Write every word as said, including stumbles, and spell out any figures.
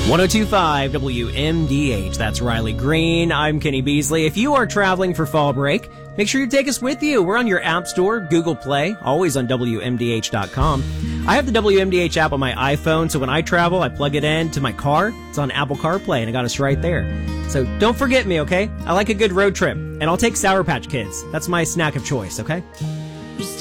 one oh two point five W M D H. That's Riley Green. I'm Kenny Beasley. If you are traveling for fall break, make sure you take us with you. We're on your App Store, Google Play, always on W M D H dot com. I have the W M D H app on my iPhone, so when I travel, I plug it in to my car. It's on Apple CarPlay, and I got us right there. So don't forget me, okay? I like a good road trip, and I'll take Sour Patch Kids. That's my snack of choice, okay?